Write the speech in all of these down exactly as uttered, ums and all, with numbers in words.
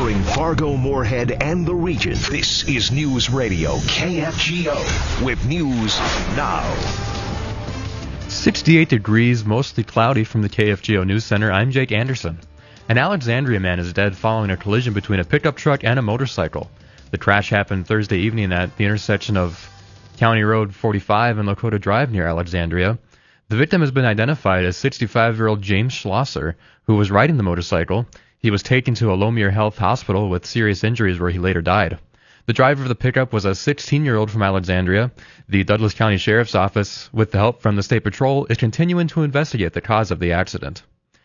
covering Fargo, Moorhead, and the region. This is News Radio K F G O with news now. sixty-eight degrees, mostly cloudy from the K F G O News Center. I'm Jake Anderson. An Alexandria man is dead following a collision between a pickup truck and a motorcycle. The crash happened Thursday evening at the intersection of County Road forty-five and Lakota Drive near Alexandria. The victim has been identified as sixty-five-year-old James Schlosser, who was riding the motorcycle. He was taken to a Lomere Health Hospital with serious injuries where he later died. The driver of the pickup was a sixteen-year-old from Alexandria. The Douglas County Sheriff's Office, with the help from the State Patrol, is continuing to investigate the cause of the accident.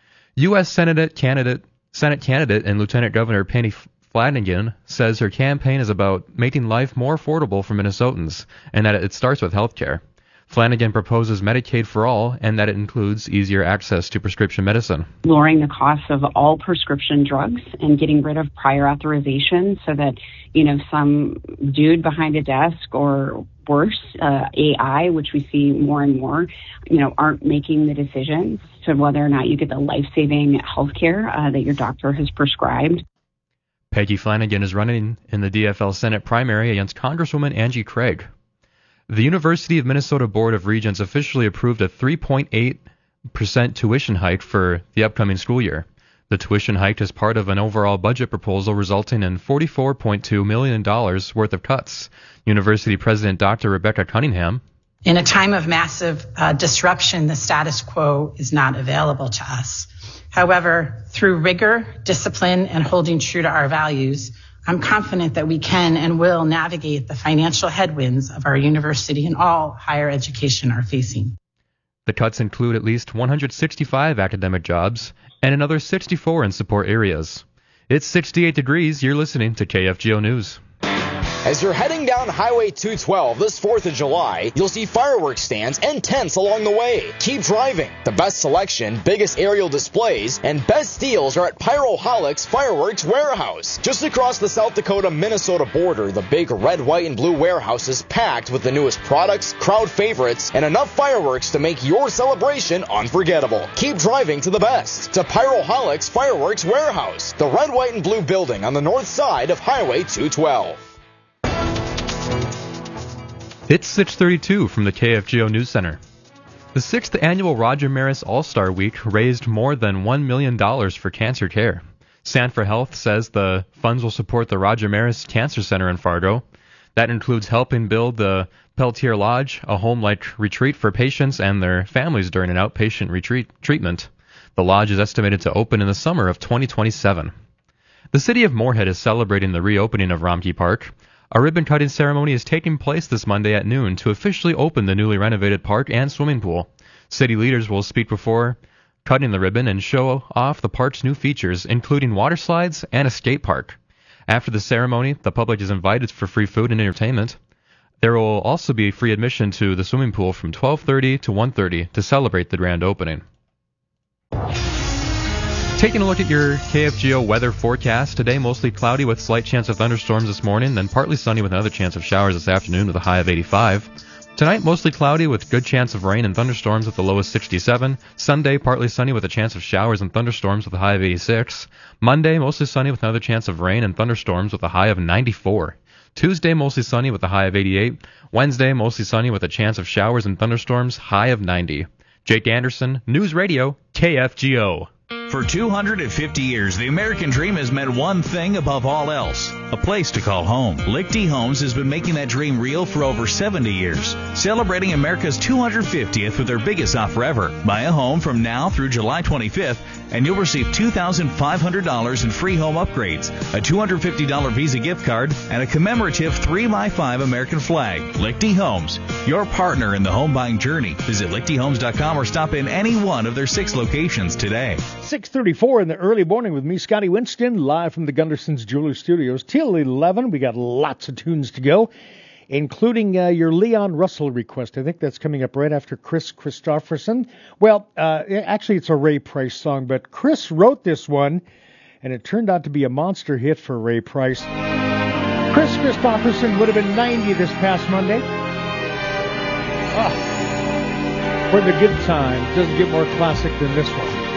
U S Senate candidate, Senate candidate and Lieutenant Governor Penny Flanagan says her campaign is about making life more affordable for Minnesotans and that it starts with health care. Flanagan proposes Medicaid for all and that it includes easier access to prescription medicine. Lowering the cost of all prescription drugs and getting rid of prior authorization so that, you know, some dude behind a desk or worse, uh, A I, which we see more and more, you know, aren't making the decisions to whether or not you get the life-saving health care uh, that your doctor has prescribed. Peggy Flanagan is running in the D F L Senate primary against Congresswoman Angie Craig. The University of Minnesota Board of Regents officially approved a three point eight percent tuition hike for the upcoming school year. The tuition hike is part of an overall budget proposal resulting in forty-four point two million dollars worth of cuts. University President Doctor Rebecca Cunningham. In a time of massive uh, disruption, the status quo is not available to us. However, through rigor, discipline, and holding true to our values, I'm confident that we can and will navigate the financial headwinds of our university and all higher education are facing. The cuts include at least one hundred sixty-five academic jobs and another sixty-four in support areas. It's sixty-eight degrees. You're listening to K F G O News. As you're heading down Highway two twelve this fourth of July, you'll see fireworks stands and tents along the way. Keep driving. The best selection, biggest aerial displays, and best deals are at Pyroholics Fireworks Warehouse. Just across the South Dakota-Minnesota border, the big red, white, and blue warehouse is packed with the newest products, crowd favorites, and enough fireworks to make your celebration unforgettable. Keep driving to the best. To Pyroholics Fireworks Warehouse, the red, white, and blue building on the north side of Highway two twelve. It's six thirty-two from the K F G O News Center. The sixth annual Roger Maris All-Star Week raised more than one million dollars for cancer care. Sanford Health says the funds will support the Roger Maris Cancer Center in Fargo. That includes helping build the Peltier Lodge, a home-like retreat for patients and their families during an outpatient retreat treatment. The lodge is estimated to open in the summer of twenty twenty-seven. The city of Moorhead is celebrating the reopening of Romkey Park. A ribbon-cutting ceremony is taking place this Monday at noon to officially open the newly renovated park and swimming pool. City leaders will speak before cutting the ribbon and show off the park's new features, including water slides and a skate park. After the ceremony, the public is invited for free food and entertainment. There will also be free admission to the swimming pool from twelve thirty to one thirty to celebrate the grand opening. Taking a look at your K F G O weather forecast. Today, mostly cloudy with slight chance of thunderstorms this morning, then partly sunny with another chance of showers this afternoon with a high of eighty-five. Tonight, mostly cloudy with good chance of rain and thunderstorms with the low of sixty-seven. Sunday, partly sunny with a chance of showers and thunderstorms with a high of eighty-six. Monday, mostly sunny with another chance of rain and thunderstorms with a high of ninety-four. Tuesday, mostly sunny with a high of eighty-eight. Wednesday, mostly sunny with a chance of showers and thunderstorms, high of ninety. Jake Anderson, News Radio, K F G O. For two hundred fifty years, the American dream has meant one thing above all else: a place to call home. Lichty Homes has been making that dream real for over seventy years, celebrating America's two hundred fiftieth with their biggest offer ever. Buy a home from now through July twenty-fifth, and you'll receive two thousand five hundred dollars in free home upgrades, a two hundred fifty dollars Visa gift card, and a commemorative three by five American flag. Lichty Homes, your partner in the home buying journey. Visit lichty homes dot com or stop in any one of their six locations today. six thirty-four in the early morning with me, Scotty Winston, live from the Gunderson's Jewelry Studios. Till eleven, we got lots of tunes to go, including uh, your Leon Russell request. I think that's coming up right after Chris Christopherson. Well, uh, actually, it's a Ray Price song, but Chris wrote this one, and it turned out to be a monster hit for Ray Price. Chris Christopherson would have been ninety this past Monday. Oh, for the good time. Doesn't get more classic than this one.